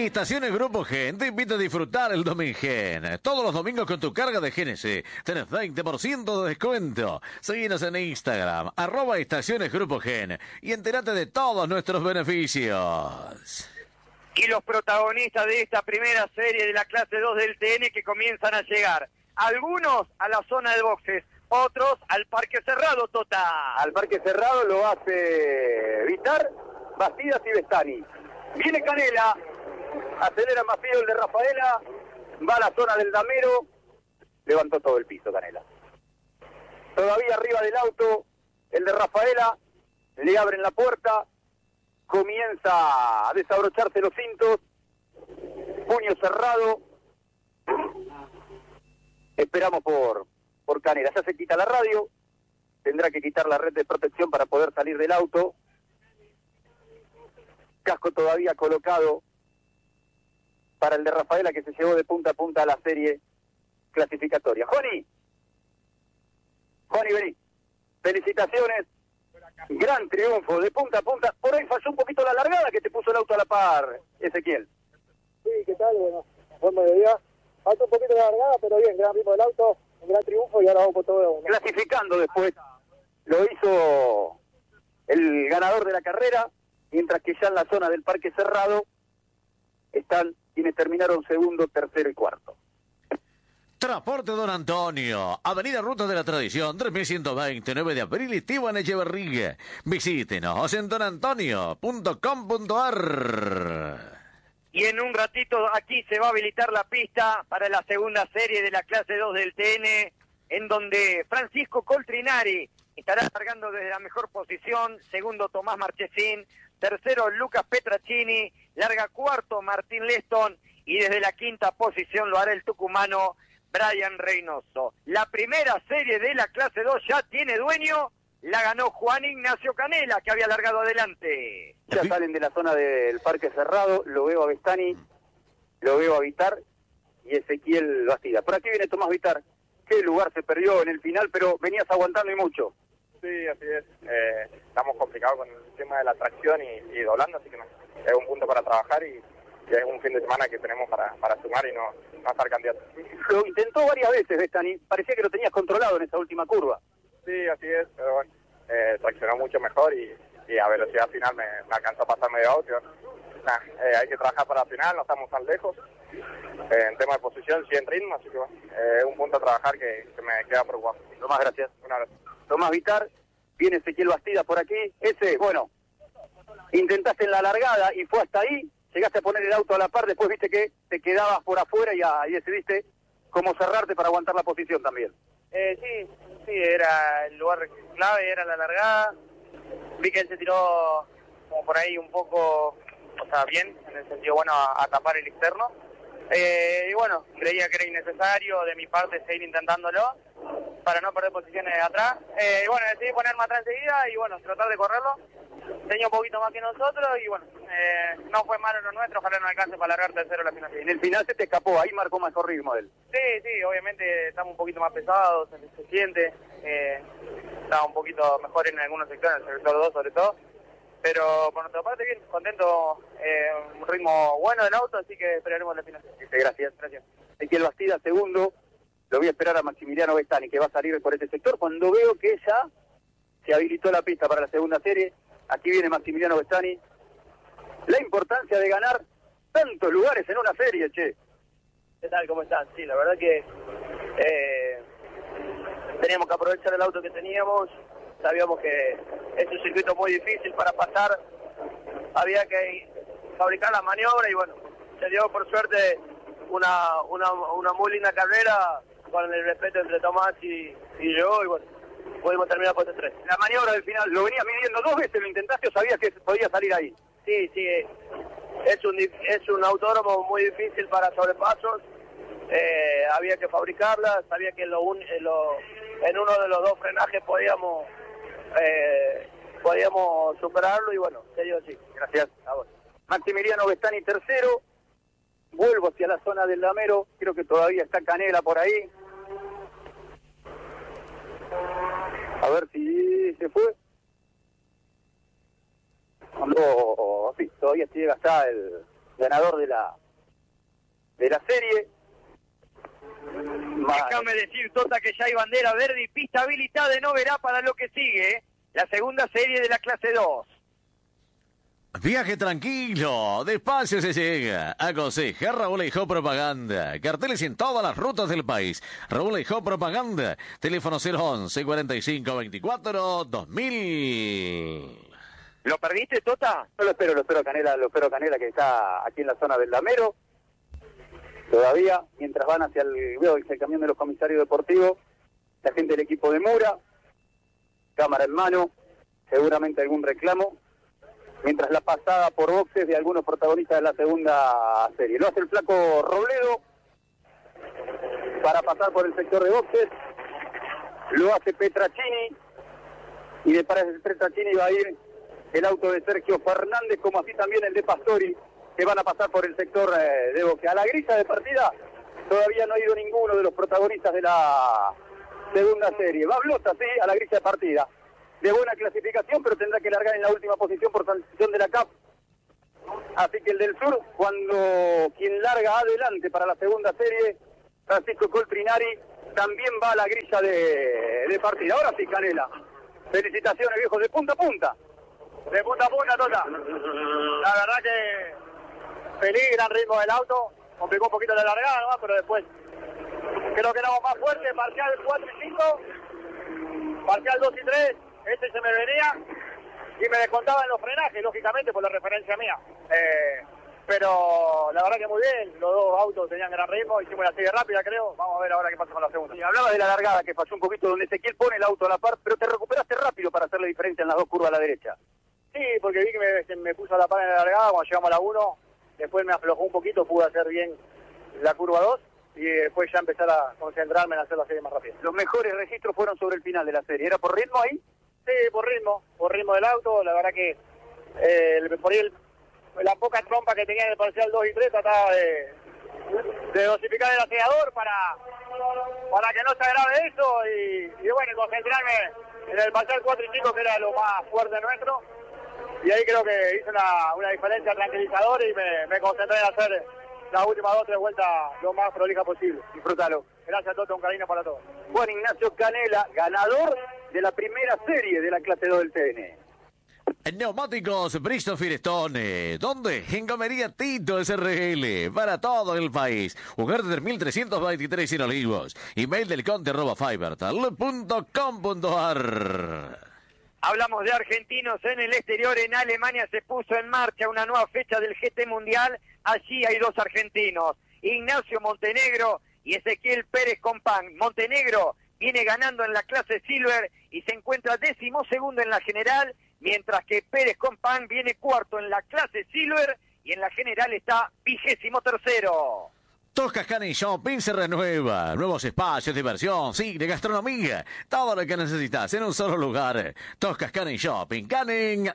Estaciones Grupo Gen te invita a disfrutar el Domingen. Todos los domingos con tu carga de GNC tenés 20% de descuento. Seguinos en Instagram, @Estaciones Grupo Gen, y entérate de todos nuestros beneficios. Y los protagonistas de esta primera serie de la clase 2 del TN que comienzan a llegar. Algunos a la zona de boxes, otros al parque cerrado, Tota. Al parque cerrado lo hace Vitar, Bastidas y Bestani. Viene Canela, acelera más frío el de Rafaela, va a la zona del damero, levantó todo el piso Canela. Todavía arriba del auto, el de Rafaela, le abren la puerta, comienza a desabrocharse los cintos, puño cerrado. Esperamos por Canela. Ya se quita la radio, tendrá que quitar la red de protección para poder salir del auto. Casco todavía colocado para el de Rafaela, que se llevó de punta a punta a la serie clasificatoria. Juani, vení. Felicitaciones. Gran triunfo de punta a punta. Por ahí falló un poquito la largada que te puso el auto a la par, Ezequiel. Sí, ¿qué tal? Bueno, buen mediodía. Falta un poquito de largada, pero bien, gran ritmo del auto, un gran triunfo y ahora vamos por todo. Clasificando después, lo hizo el ganador de la carrera, mientras que ya en la zona del parque cerrado están quienes terminaron segundo, tercero y cuarto. Transporte Don Antonio, Avenida Ruta de la Tradición, 3120, 9 de abril, Esteban Echeverría. Visítenos en donantonio.com.ar. Y en un ratito aquí se va a habilitar la pista para la segunda serie de la clase 2 del TN, en donde Francisco Coltrinari estará cargando desde la mejor posición, segundo Tomás Marchesín, tercero Lucas Petracini, larga cuarto Martín Leston, y desde la quinta posición lo hará el tucumano Brian Reynoso. La primera serie de la clase 2 ya tiene dueño, la ganó Juan Ignacio Canela, que había largado adelante. Ya salen de la zona del parque cerrado, lo veo a Bestani, lo veo a Vitar y Ezequiel Bastida. Por aquí viene Tomás Vitar. Qué lugar se perdió en el final, pero venías aguantando y mucho. Sí, así es. Estamos complicados con el tema de la tracción y doblando, así que es un punto para trabajar y es un fin de semana que tenemos para sumar y no estar candidatos. Lo intentó varias veces Bestani, parecía que lo tenías controlado en esa última curva. Sí, así es, pero bueno, traccionó mucho mejor y a velocidad final me alcanzó a pasar medio auto. Hay que trabajar para la final, no estamos tan lejos. En tema de posición, sí en ritmo, así que bueno, es un punto a trabajar que me queda preocupado. Tomás, gracias. Un abrazo. Tomás Vitar, viene Ezequiel Bastida por aquí. Bueno, intentaste en la largada y fue hasta ahí, llegaste a poner el auto a la par, después viste que te quedabas por afuera y decidiste cómo cerrarte para aguantar la posición también. Sí, era el lugar clave, era la largada. Vi que él se tiró como por ahí un poco, bien, en el sentido bueno a tapar el externo. Y bueno, creía que era innecesario de mi parte seguir intentándolo para no perder posiciones atrás. Y bueno, decidí ponerme atrás enseguida y bueno, tratar de correrlo. Tenía un poquito más que nosotros y bueno, no fue malo lo nuestro, ojalá no alcance para largar tercero la final. En el final se te escapó, ahí marcó mejor ritmo él. Sí, obviamente estamos un poquito más pesados, se siente, estaba un poquito mejor en algunos sectores, en el sector 2 sobre todo, pero por nuestra parte bien, contento, un ritmo bueno del auto, así que esperaremos la final. Gracias. Ezequiel Bastida, segundo, lo voy a esperar a Maximiliano Bestani, que va a salir por este sector, cuando veo que ya se habilitó la pista para la segunda serie. Aquí viene Maximiliano Bestani. La importancia de ganar tantos lugares en una serie, che. ¿Qué tal? ¿Cómo están? Sí, la verdad que teníamos que aprovechar el auto que teníamos. Sabíamos que es un circuito muy difícil para pasar. Había que fabricar la maniobra y bueno, se dio por suerte una muy linda carrera con el respeto entre Tomás y yo y bueno, pudimos terminar por 3. La maniobra del final, ¿lo venías midiendo 2 veces? ¿Lo intentaste o sabías que podía salir ahí? Sí, es un autódromo muy difícil para sobrepasos. Había que fabricarla, sabía que en uno de los dos frenajes podíamos superarlo y bueno, se dio así. Gracias. Maximiliano Bestani tercero. Vuelvo hacia la zona del damero, creo que todavía está Canela por ahí. A ver si se fue. No, sí, todavía llega hasta ganador de la serie. Déjame decir, Tota, que ya hay bandera verde y pista habilitada y no verá para lo que sigue, la segunda serie de la clase 2. Viaje tranquilo, despacio se llega. Aconseja Raúl Eijó Propaganda. Carteles en todas las rutas del país. Raúl Eijó Propaganda. Teléfono 011 45 24 2000. ¿Lo perdiste, Tota? No lo espero a Canela, que está aquí en la zona del Damero. Todavía, mientras van hacia el camión de los comisarios deportivos, la gente del equipo de Mura, cámara en mano, seguramente algún reclamo, mientras la pasada por boxes de algunos protagonistas de la segunda serie. Lo hace el flaco Robledo para pasar por el sector de boxes, lo hace Petracini, y de para Petracini va a ir el auto de Sergio Fernández, como así también el de Pastori, que van a pasar por el sector de boxe. A la grilla de partida todavía no ha ido ninguno de los protagonistas de la segunda serie. Va Blota, sí, a la grilla de partida. De buena clasificación, pero tendrá que largar en la última posición por sanción de la CAF. Así que el del sur, cuando quien larga adelante para la segunda serie, Francisco Coltrinari, también va a la grilla de partida. Ahora sí, Canela. Felicitaciones, viejos, de punta a punta. De punta a punta, Tota. La verdad que feliz, gran ritmo del auto. Complicó un poquito la largada nomás, pero después creo que éramos más fuertes. Parcial 4 y 5, parcial 2 y 3. Este se me venía y me descontaba en los frenajes, lógicamente, por la referencia mía. Pero la verdad que muy bien, los dos autos tenían gran ritmo, hicimos la serie rápida, creo. Vamos a ver ahora qué pasa con la segunda. Y hablaba de la largada, que pasó un poquito donde Ezequiel pone el auto a la par, pero te recuperaste rápido para hacerle diferencia en las dos curvas a la derecha. Sí, porque vi que me puso a la par en la largada cuando llegamos a la 1, después me aflojó un poquito, pude hacer bien la curva 2 y después ya empezar a concentrarme en hacer la serie más rápida. Los mejores registros fueron sobre el final de la serie, ¿era por ritmo ahí? Sí, por ritmo del auto, la verdad que por ahí la poca trompa que tenía en el parcial 2 y 3 trataba de dosificar el acelerador para que no se agrave eso y bueno, concentrarme en el parcial 4 y 5, que era lo más fuerte nuestro, y ahí creo que hice una diferencia tranquilizadora y me concentré en hacer las últimas 2 o 3 vueltas lo más prolija posible. Disfrútalo. Gracias a todos, un cariño para todos. Juan Ignacio Canela, ganador de la primera serie de la clase 2 del TN. Neumáticos Bristol Firestone. ¿Dónde? En Comería Tito SRL. Para todo el país. Ugarte 1323 en Olivos. Email del conte @fibertal.com.ar. Hablamos de argentinos en el exterior. En Alemania se puso en marcha una nueva fecha del GT Mundial. Allí hay dos argentinos, Ignacio Montenegro y Ezequiel Pérez Compán. Montenegro viene ganando en la clase Silver y se encuentra 12º en la general, mientras que Pérez Compán viene 4º en la clase Silver y en la general está 23º. Toscas Canning Shopping se renueva. Nuevos espacios, diversión, cine, gastronomía. Todo lo que necesitas en un solo lugar. Toscas Canning Shopping. Canning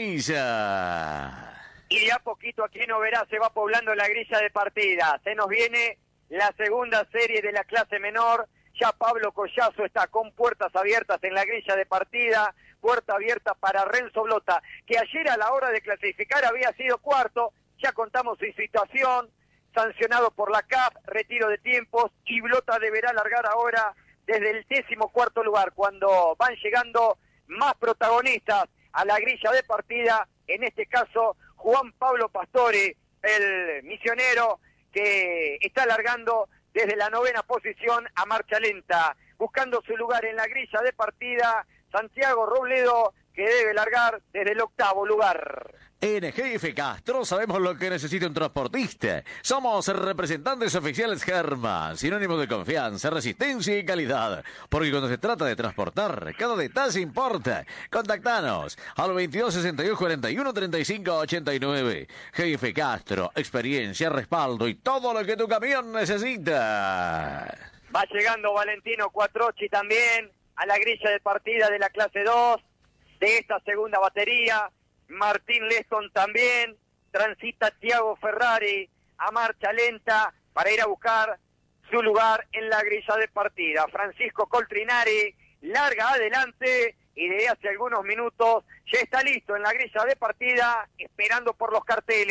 Ezeiza. Y de a poquito aquí no verá, se va poblando la grilla de partida. Se nos viene la segunda serie de la clase menor. Ya Pablo Collazo está con puertas abiertas en la grilla de partida. Puerta abierta para Renzo Blota, que ayer a la hora de clasificar había sido 4º. Ya contamos su situación. Sancionado por la CAF, retiro de tiempos, y Blota deberá largar ahora desde el 14º lugar, cuando van llegando más protagonistas a la grilla de partida, en este caso Juan Pablo Pastore, el misionero, que está largando desde la 9ª posición a marcha lenta, buscando su lugar en la grilla de partida, Santiago Robledo, que debe largar desde el 8º lugar. En GF Castro sabemos lo que necesita un transportista. Somos representantes oficiales Germa, sinónimo de confianza, resistencia y calidad. Porque cuando se trata de transportar, cada detalle importa. Contactanos al 22 61 41 35 89. GF Castro, experiencia, respaldo y todo lo que tu camión necesita. Va llegando Valentino Quattrocchi también a la grilla de partida de la clase 2 de esta segunda batería. Martín Leston también, transita Thiago Ferrari a marcha lenta para ir a buscar su lugar en la grilla de partida. Francisco Coltrinari larga adelante y desde hace algunos minutos ya está listo en la grilla de partida, esperando por los carteles.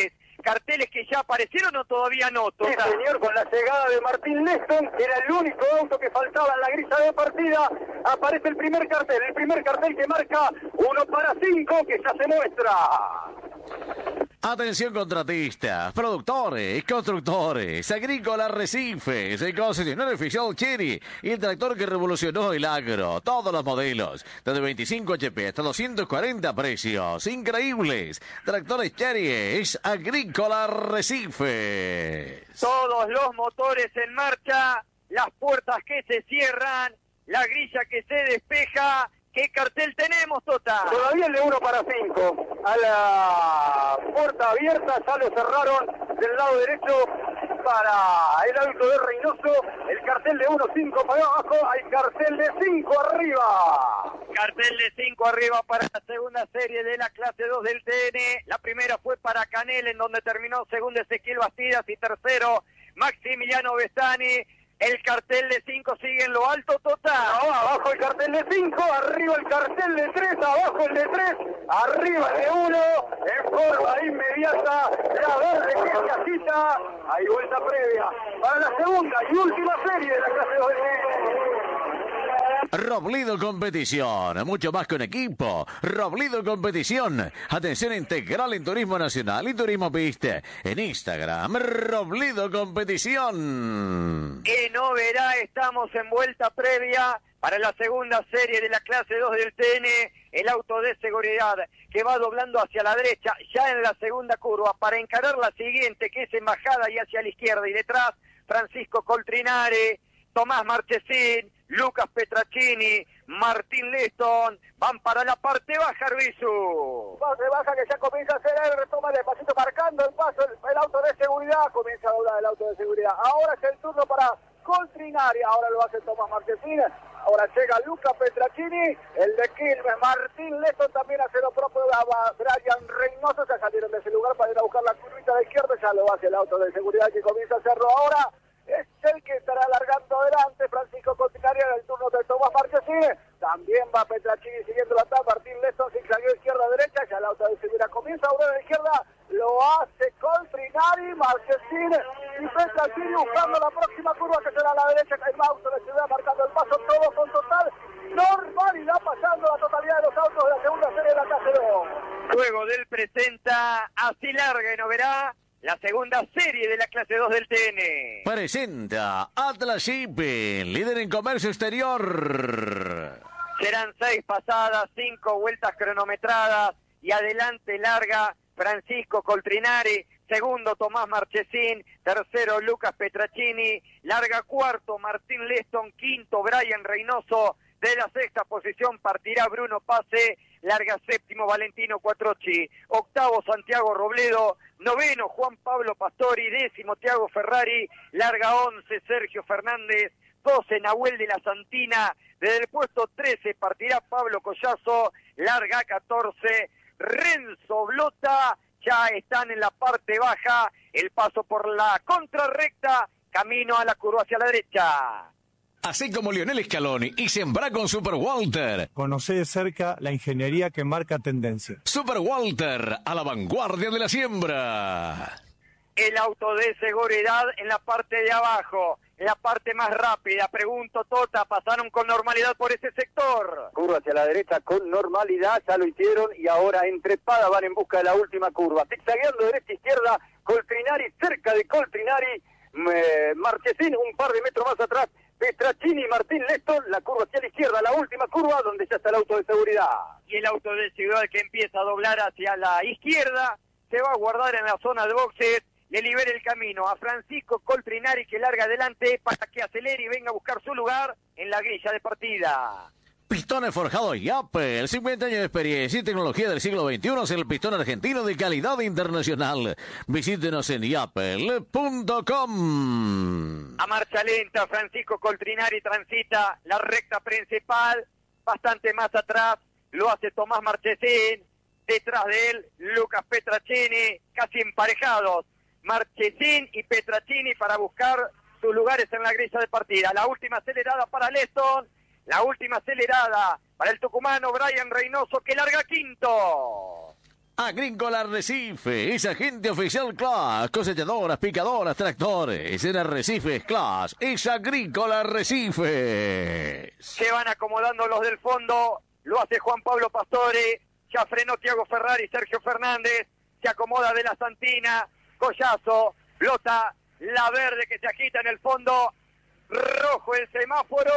carteles que ya aparecieron o todavía no, Sí, señor, con la llegada de Martín Leston, que era el único auto que faltaba en la grilla de partida, aparece el primer cartel que marca 1-5, que ya se muestra. Atención contratistas, productores, constructores, agrícolas, Arrecifes, el concesionario oficial Cherry y el tractor que revolucionó el agro. Todos los modelos, desde 25 HP hasta 240 precios. Increíbles. Tractores Cherry es Agrícola Arrecifes. Todos los motores en marcha, las puertas que se cierran, la grilla que se despeja. ¿Qué cartel tenemos, Tota? Todavía el de 1-5. A la puerta abierta, ya lo cerraron del lado derecho para el auto de Reynoso. El cartel de 1-5 para abajo, hay cartel de 5 arriba. Cartel de 5 arriba para la segunda serie de la clase 2 del TN. La primera fue para Canel, en donde terminó segundo Ezequiel Bastidas y tercero Maximiliano Vestani. El cartel de 5 sigue en lo alto, Tota. No, abajo el cartel de 5, arriba el cartel de 3, abajo el de 3, arriba el de 1, en forma inmediata, la verde que se agita. Hay vuelta previa para la segunda y última serie de la clase 2 del Robledo Competición, mucho más que un equipo. Robledo Competición, atención integral en turismo nacional y turismo pista. En Instagram, Robledo Competición. Y no verá, estamos en vuelta previa para la segunda serie de la clase 2 del TN. El auto de seguridad que va doblando hacia la derecha, ya en la segunda curva, para encarar la siguiente, que es en bajada y hacia la izquierda. Y detrás, Francisco Coltrinare, Tomás Marchesín, Lucas Petracini, Martín Leston, van para la parte baja, Arbizu. Parte baja que ya comienza a hacer el retoma despacito marcando el paso, el auto de seguridad, comienza a doblar el auto de seguridad. Ahora es el turno para Coltrinari, ahora lo hace Tomás Marchesín, ahora llega Lucas Petracini, el de Quilmes, Martín Leston también hace lo propio, Brian Reynoso, se salieron de ese lugar para ir a buscar la curvita de izquierda, ya lo hace el auto de seguridad que comienza a hacerlo ahora. Es el que estará alargando adelante, Francisco Coltrinari, en el turno de Tomás Marchesín. También va Petracini siguiendo la etapa, Martín Leston zigzagueó izquierda-derecha, ya el auto de seguridad comienza a doblar a la izquierda, lo hace Coltrinari, Marchesín y Petracini buscando la próxima curva que será a la derecha, el auto de seguridad marcando el paso, todo con total normalidad, pasando la totalidad de los autos de la segunda serie de la clase 2. Luego del presenta, así larga y no verá, la segunda serie de la clase 2 del TN. Presenta Atlas Shipping, líder en comercio exterior. Serán 6 pasadas, 5 vueltas cronometradas y adelante larga Francisco Coltrinari, segundo Tomás Marchesín, tercero Lucas Petracini, larga cuarto Martín Leston, quinto Brian Reynoso, de la sexta posición partirá Bruno Pase, larga séptimo Valentino Quattrocchi, octavo Santiago Robledo, noveno Juan Pablo Pastori, décimo Thiago Ferrari, larga 11 Sergio Fernández, 12 Nahuel de la Santina, desde el puesto 13 partirá Pablo Collazo, larga 14 Renzo Blota, ya están en la parte baja, el paso por la contrarrecta, camino a la curva hacia la derecha. Así como Lionel Scaloni y sembrá con Super Walter. Conocé de cerca la ingeniería que marca tendencia. Super Walter, a la vanguardia de la siembra. El auto de seguridad en la parte de abajo, en la parte más rápida. Pregunto, Tota, ¿pasaron con normalidad por ese sector? Curva hacia la derecha con normalidad, ya lo hicieron y ahora en trepada van en busca de la última curva. Zigzagueando derecha-izquierda, Coltrinari, cerca de Coltrinari, Marchesín un par de metros más atrás, Petracini y Martín Leston, la curva hacia la izquierda, la última curva donde ya está el auto de seguridad. Y el auto de seguridad que empieza a doblar hacia la izquierda, se va a guardar en la zona de boxes, le libera el camino a Francisco Coltrinari que larga adelante para que acelere y venga a buscar su lugar en la grilla de partida. Pistones forjados Yapel, 50 años de experiencia y tecnología del siglo XXI es el pistón argentino de calidad internacional. Visítenos en yapel.com. A marcha lenta, Francisco Coltrinari transita la recta principal, bastante más atrás, lo hace Tomás Marchesín, detrás de él Lucas Petracini, casi emparejados, Marchesín y Petracini para buscar sus lugares en la grilla de partida. La última acelerada para Leston, la última acelerada para el tucumano Brian Reynoso que larga quinto. Agrícola Arrecife es agente oficial Class, cosechadoras, picadoras, tractores. En Arrecifes Class es Agrícola Arrecife. Se van acomodando los del fondo, lo hace Juan Pablo Pastore, ya frenó Tiago Ferrari, Sergio Fernández, se acomoda de la Santina, Collazo, flota la verde que se agita en el fondo, rojo el semáforo,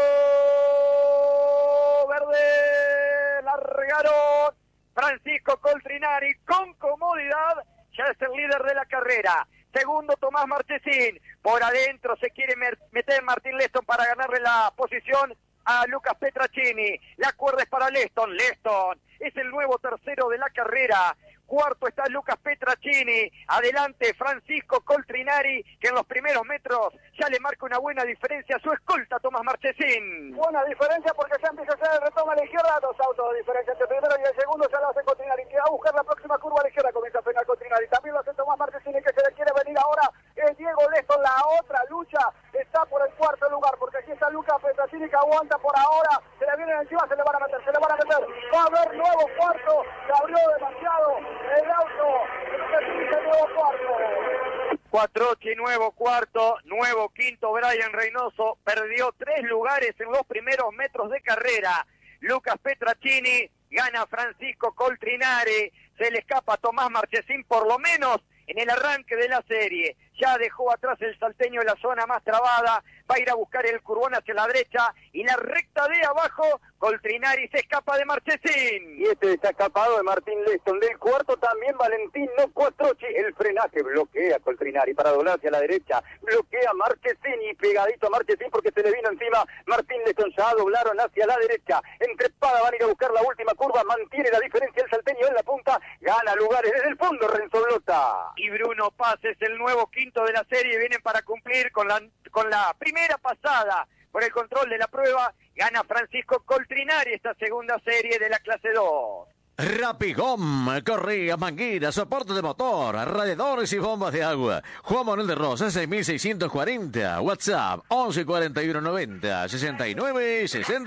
verde, largaron. Francisco Coltrinari con comodidad, ya es el líder de la carrera. Segundo Tomás Marchesín, por adentro se quiere meter Martín Leston para ganarle la posición a Lucas Petracini. La cuerda es para Leston, Leston es el nuevo tercero de la carrera. Cuarto está Lucas Petracini, adelante Francisco Coltrinari, que en los primeros metros ya le marca una buena diferencia a su escolta Tomás Marchesín. Buena diferencia porque ya empieza a hacer el retoma a la izquierda, 2 autos de diferencia entre el primero y el segundo, ya lo hace Coltrinari, que va a buscar la próxima curva a la izquierda, comienza a frenar Coltrinari, también lo hace Tomás Marchesini, que se le quiere venir ahora, es Diego Leston, la otra lucha está por el cuarto lugar, porque aquí está Lucas Petracini que aguanta por ahora, se le vienen encima, se le van a meter, va a haber nuevo cuarto, se abrió demasiado el auto, el nuevo cuarto. Cuatrochi, nuevo cuarto, nuevo quinto Brian Reynoso, perdió 3 lugares en los primeros metros de carrera. Lucas Petracini, gana Francisco Coltrinari, se le escapa a Tomás Marchesín por lo menos en el arranque de la serie. Ya dejó atrás el salteño en la zona más trabada, va a ir a buscar el curvón hacia la derecha y la recta de abajo, Coltrinari se escapa de Marchesín. Y este está escapado de Martín Leston. Del cuarto también Valentino Cuatrochi. El frenaje bloquea Coltrinari para doblar hacia la derecha. Bloquea Marchesín y pegadito a Marchesín porque se le vino encima Martín Leston. Ya doblaron hacia la derecha. Entrepada van a ir a buscar la última curva. Mantiene la diferencia el salteño en la punta. Gana lugares desde el fondo Renzo Blota. Y Bruno Paz es el nuevo quinto de la serie. Vienen para cumplir con la primera pasada por el control de la prueba. Gana Francisco Coltrinari esta segunda serie de la clase 2. Rapigom, correa, manguera, soporte de motor, radiadores y bombas de agua. Juan Manuel de Rosa, 6640. WhatsApp, 11 41 90 69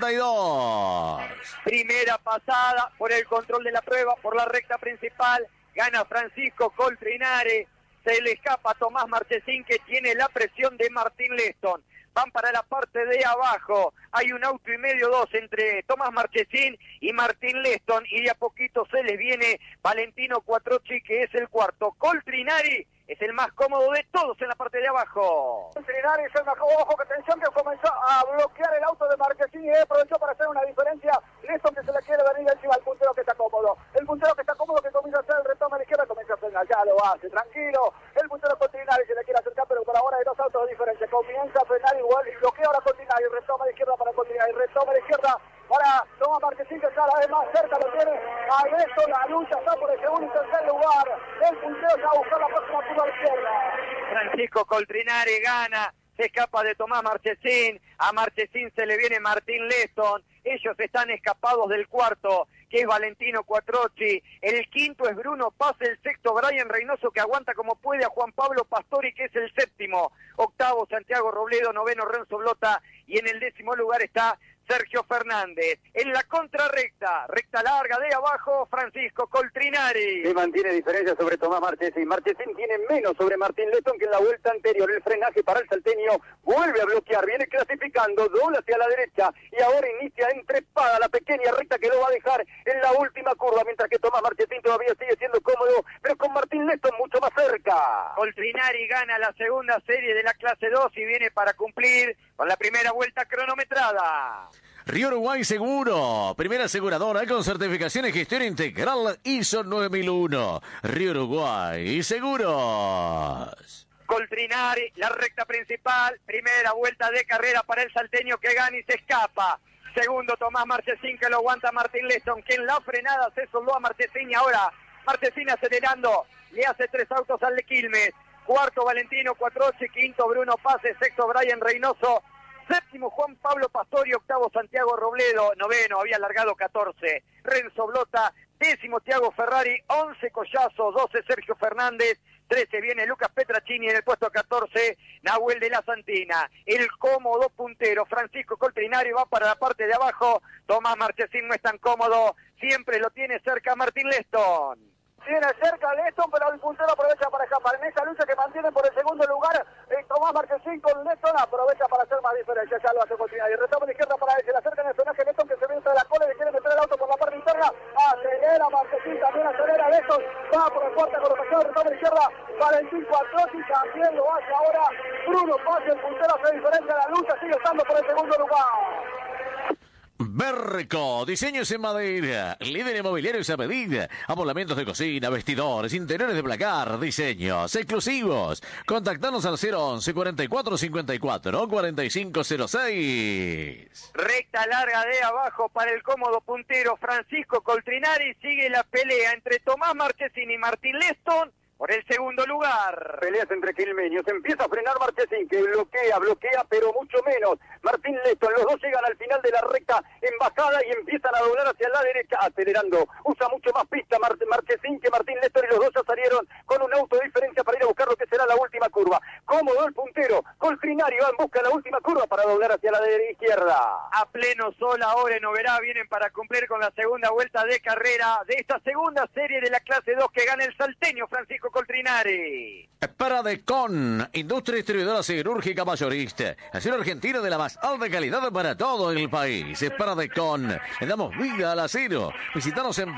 62. Primera pasada por el control de la prueba, por la recta principal. Gana Francisco Coltrinari. Se le escapa a Tomás Marchesín, que tiene la presión de Martín Leston. Van para la parte de abajo. Hay un auto y medio, 2 entre Tomás Marchesín y Martín Leston. Y de a poquito se les viene Valentino Cuatrochi, que es el cuarto. Coltrinari es el más cómodo de todos en la parte de abajo. Coltrinari es el más cómodo, ojo que atención, que comenzó a bloquear el auto de Marchesín y aprovechó para hacer una diferencia. Leston que se le quiere venir encima al puntero que está cómodo. El puntero que está cómodo que comienza a hacer el retoma a la izquierda, comienza a frenar, ya lo hace, tranquilo. El puntero Coltrinari se le quiere acercar, pero por ahora hay 2 autos de diferencia. Comienza a frenar igual y bloquea ahora Coltrinari, retoma a la izquierda para Coltrinari, retoma a la izquierda para Tomás Marchesín, que cada vez más cerca lo tiene. A esto la lucha está por el segundo y tercer lugar. El puntero ya va a buscar la próxima curva a la izquierda. Francisco Coltrinari gana, se escapa de Tomás Marchesín, a Marchesín se le viene Martín Leston, ellos están escapados del cuarto, que es Valentino Cuatrochi, el quinto es Bruno Paz, el sexto Brian Reynoso, que aguanta como puede a Juan Pablo Pastori, que es el séptimo, octavo Santiago Robledo, noveno Renzo Blota, y en el 10º lugar está Sergio Fernández. En la contrarrecta, recta larga de abajo, Francisco Coltrinari. Se mantiene diferencia sobre Tomás Marchesín. Marchesín tiene menos sobre Martín Leston que en la vuelta anterior. El frenaje para el salteño vuelve a bloquear, viene clasificando, dobla hacia la derecha y ahora inicia entrepada la pequeña recta que lo va a dejar en la última curva, mientras que Tomás Marchesín todavía sigue siendo cómodo, pero con Martín Leston mucho más cerca. Coltrinari gana la segunda serie de la clase 2 y viene para cumplir con la primera vuelta cronometrada. Río Uruguay Seguro, primera aseguradora con certificación y gestión integral ISO 9001. Río Uruguay Seguros. Coltrinari, la recta principal, primera vuelta de carrera para el salteño que gana y se escapa. Segundo Tomás Marchesín, que lo aguanta Martín Leston, que en la frenada se soldó a Marchesín y ahora Marchesín acelerando, le hace 3 autos al de Quilmes. Cuarto Valentino Cuatrochi, quinto Bruno Paz, sexto Brian Reynoso, séptimo Juan Pablo Pastori, octavo Santiago Robledo, noveno había largado 14 Renzo Blota, décimo Tiago Ferrari, 11 Collazo, 12 Sergio Fernández, 13 viene Lucas Petracini en el puesto 14, Nahuel de la Santina, el cómodo puntero Francisco Coltrinari va para la parte de abajo, Tomás Marchesín no es tan cómodo, siempre lo tiene cerca Martín Leston. Tiene cerca Leston, pero el puntero aprovecha para escapar. En esa lucha que mantienen por el segundo lugar, Tomás Marchesín con Leston aprovecha para hacer más diferencia. Ya lo hace Coltrinari. Retoma de izquierda para él. Se le acerca en el personaje Leston que se viene entre la cola y le quiere meter el auto por la parte interna. Acelera Marchesín, también acelera Leston. Va por la cuarta colocación. Retoma de izquierda. Valentín Quattrocchi también lo hace ahora. Bruno Paz, el puntero hace diferencia. La lucha sigue estando por el segundo lugar. Berco, diseños en madera, líder inmobiliarios a medida, amoblamientos de cocina, vestidores, interiores de placar, diseños exclusivos. Contactanos al 011 44 54 4506. Recta larga de abajo para el cómodo puntero Francisco Coltrinari. Sigue la pelea entre Tomás Marchesín y Martín Leston por el segundo lugar. Peleas entre quilmeños. Empieza a frenar Marchesín, que bloquea, pero mucho menos. Martín Leston, los dos llegan al final de la recta en bajada y empiezan a doblar hacia la derecha, acelerando. Usa mucho más pista Marchesín que Martín Leston, y los dos ya salieron con un auto de diferencia para ir a buscar lo que será la última curva. Cómodo el puntero. Coltrinari va en busca de la última curva para doblar hacia la izquierda. A pleno sol ahora en Oberá vienen para cumplir con la segunda vuelta de carrera de esta segunda serie de la clase 2 que gana el salteño Francisco Coltrinari. Paradecon, industria distribuidora siderúrgica mayorista. Acero argentino de la más alta calidad para todo el país. Paradecon, le damos vida al acero. Visítanos en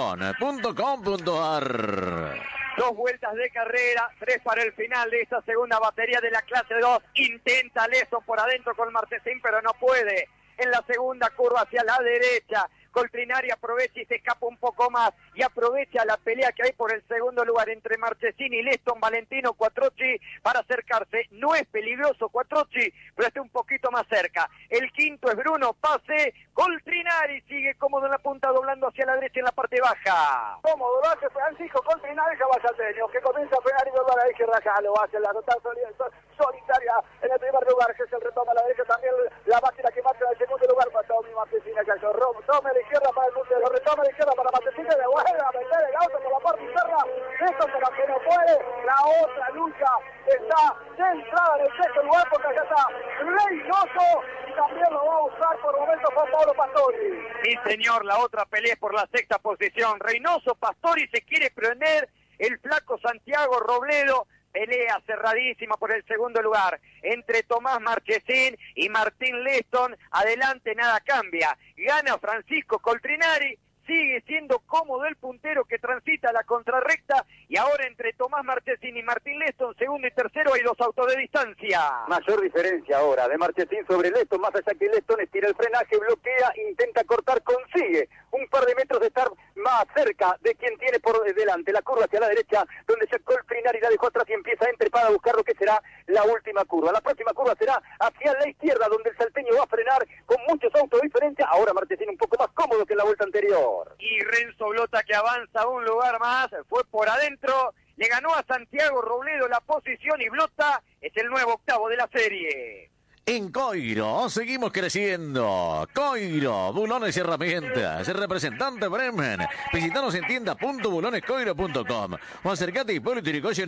paradecon.com.ar. 2 vueltas de carrera, 3 para el final de esta segunda batería de la clase 2. Intenta Leston por adentro con Marchesín, pero no puede. En la segunda curva hacia la derecha, Coltrinari aprovecha y se escapa un poco más y aprovecha la pelea que hay por el segundo lugar entre Marchesín y Leston. Valentino Quattrocchi para acercarse. No es peligroso Quattrocchi, pero está un poquito más cerca. El quinto es Bruno Pase. Coltrinari sigue cómodo en la punta, doblando hacia la derecha en la parte baja. Cómodo lo hace Francisco Coltrinari, caballalteño, que comienza a frenar y doblar a la izquierda. Ya lo hace la total solitaria en el primer lugar, que es el retoma a la derecha. También la máquina que marcha en el segundo lugar para Tommy Marchesín. Tome a la izquierda para el puntero, retoma a la izquierda para Marchesín, le vuelve a meter el auto por la parte interna. Esto pero que no puede. La otra lucha está centrada en el sexto lugar porque allá está Reynoso y también lo va a usar por momentos Juan Pablo Pastori. Sí, señor, la otra pelea es por la sexta posición. Reynoso, Pastori se quiere prender, el flaco Santiago Robledo. Pelea cerradísima por el segundo lugar entre Tomás Marchesín y Martín Leston. Adelante nada cambia. Gana Francisco Coltrinari. Sigue siendo cómodo el puntero que transita la contrarrecta. Y ahora entre Tomás Marchesín y Martín Leston, segundo y tercero, hay 2 autos de distancia. Mayor diferencia ahora de Marchesín sobre Leston, más allá que Leston estira el frenaje, bloquea, intenta cortar, consigue un par de metros de estar más cerca de quien tiene por delante. La curva hacia la derecha, donde ya Coltrinari la dejó atrás y empieza a entrepar a buscar lo que será la última curva. La próxima curva será hacia la izquierda, donde el salteño va a frenar con muchos autos de diferencia. Ahora Marchesín un poco más cómodo que en la vuelta anterior. Y Renzo Blota, que avanza un lugar más, fue por adentro, le ganó a Santiago Robledo la posición y Blota es el nuevo octavo de la serie. En Coiro seguimos creciendo. Coiro, bulones y herramientas. El representante Bremen. Visítanos en tienda.bulonescoiro.com o acercate a Hipólito Yrigoyen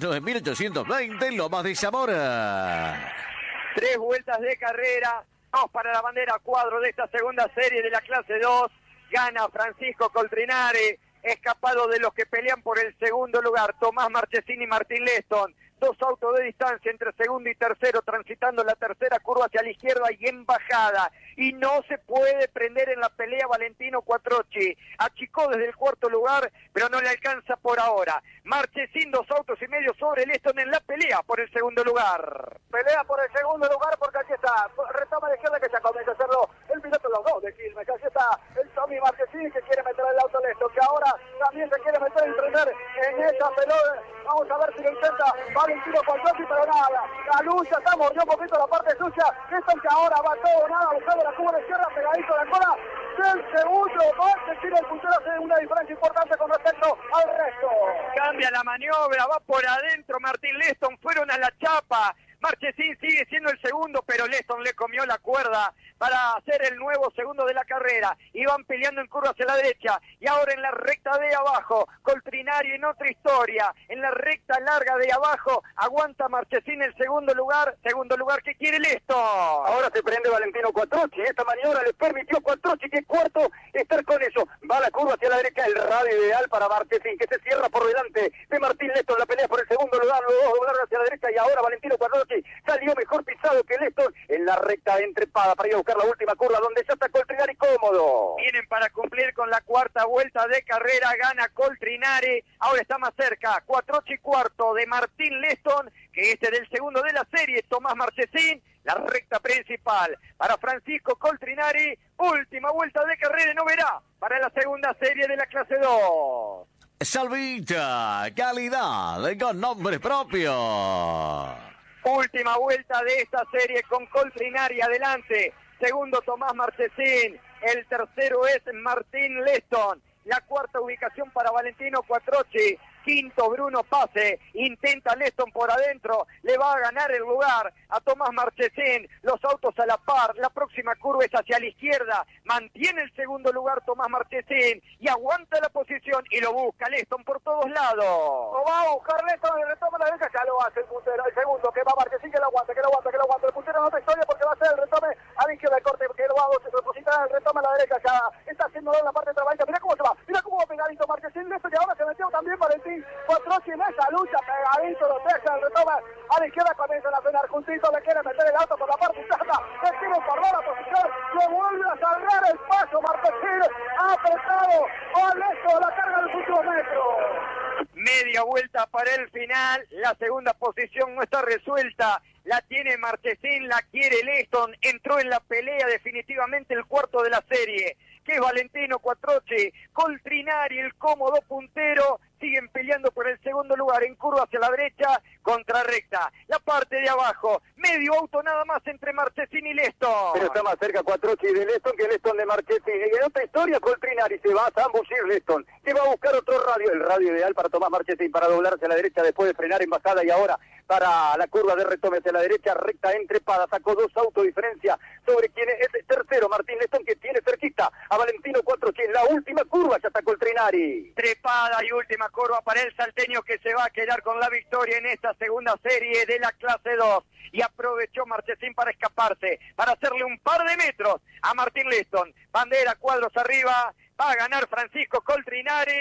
9820 en Lomas de Zamora. 3 vueltas de carrera, 2 para la bandera cuadro de esta segunda serie de la clase 2. Gana Francisco Coltrinari, escapado de los que pelean por el segundo lugar, Tomás Marchesín y Martín Leston. 2 autos de distancia entre segundo y tercero, transitando la tercera curva hacia la izquierda y en bajada. Y no se puede prender en la pelea Valentino Quattrocchi. Achicó desde el cuarto lugar, pero no le alcanza por ahora. Marchesín 2 autos y medio sobre Leston en la pelea por el segundo lugar. Pelea por el segundo lugar porque aquí está. Retoma de izquierda que ya comienza a hacerlo el piloto los 2 de Quilmes. Aquí está el Tommy Marchesín que quiere meter el auto a Leston, que ahora también se quiere meter en prender en esa pelota. Vamos a ver si lo intenta Valentino Quattrocchi, pero nada. La lucha está mordió un poquito la parte suya. Leston que ahora va todo nada buscando la curva de izquierda, pegadito a la cola del segundo. Marchesín, el puntero hace una diferencia importante con respecto al resto. Cambia la maniobra, va por adentro Martín Leston, fueron a la chapa. Marchesín sigue siendo el segundo, pero Leston le comió la cuerda para hacer el nuevo segundo de la carrera. Iban peleando en curva hacia la derecha y ahora en la recta de abajo, Coltrinari en otra historia, en la recta larga de abajo, aguanta Marchesín el segundo lugar que quiere Leston. Ahora se prende Valentino Quattrocchi, esta maniobra le permitió a Quattrocchi, que es cuarto, estar con eso. Va la curva hacia la derecha, el radio ideal para Marchesín, que se cierra por delante de Martín Leston, la pelea por el segundo lugar, los dos doblaron hacia la derecha y ahora Valentino Quattrocchi salió mejor pisado que Leston en la recta entrepada para ir a buscar la última curva donde ya está Coltrinari cómodo. Vienen para cumplir con la cuarta vuelta de carrera, gana Coltrinari, ahora está más cerca, Quattrocchi cuarto de Martín Leston, que del segundo de la serie, Tomás Marchesín, la recta principal para Francisco Coltrinari, última vuelta de carrera y no verá para la segunda serie de la clase 2. Salvita, calidad con nombre propio. Última vuelta de esta serie con Coltrinari adelante. Segundo Tomás Marchesín. El tercero es Martín Leston. La cuarta ubicación para Valentino Quattrocchi. Quinto Bruno Pase, intenta Leston por adentro, le va a ganar el lugar a Tomás Marchesín, los autos a la par, la próxima curva es hacia la izquierda, mantiene el segundo lugar Tomás Marchesín y aguanta la posición y lo busca Leston por todos lados. Lo va a buscar Leston y retoma la derecha, ya lo hace el puntero, el segundo que va Marchesín, que lo aguanta, el puntero en otra historia porque va a ser el retome a la izquierda, el corte que lo va a depositar, el retome a la derecha, ya está haciendo en la parte de trabajita, mira cómo se va, mira cómo va pegadito Marchesín, Leston y ahora se metió también Valentín Quattrocchi en esa lucha, pegadito, lo deja, el retoma a la izquierda, comienzan a frenar juntitos, le quiere meter el auto por la parte interna, le quiere formar la posición, le vuelve a salvar el paso, Marchesín ha apretado con esto la carga del último metro. Media vuelta para el final, la segunda posición no está resuelta, la tiene Marchesín, la quiere Leston, entró en la pelea definitivamente el cuarto de la serie, que es Valentino Quattrocchi, Coltrinari, el cómodo puntero, siguen peleando por el segundo lugar en curva hacia la derecha, contrarrecta, la parte de abajo, medio auto nada más entre Marchesín y Leston. Pero está más cerca Quattrocchi de Leston que Leston de Marchesín. Y en otra historia, Coltrinari se va a zambullir Leston, que va a buscar otro radio, el radio ideal para Tomás Marchesín, para doblarse a la derecha después de frenar en bajada y ahora para la curva de retome hacia la derecha, recta entrepada, sacó 2 autos diferencia sobre quien es el tercero, Martín Leston, que tiene cerquita a Valentino Quattrocchi. En la última curva ya está Coltrinari. Trepada y última curva para el salteño que se va a quedar con la victoria en esta segunda serie de la clase 2. Y aprovechó Marchesín para escaparse, para hacerle un par de metros a Martín Leston. Bandera, cuadros arriba, va a ganar Francisco Coltrinari.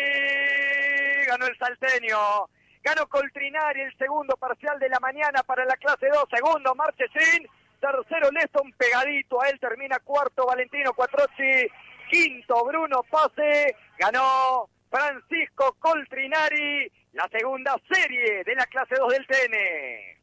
Ganó el salteño. Ganó Coltrinari el segundo parcial de la mañana para la clase 2. Segundo Marchesín. Tercero Leston, pegadito a él, termina cuarto Valentino Quattrocchi. Quinto Bruno Pase. Ganó Francisco Coltrinari la segunda serie de la clase 2 del TN.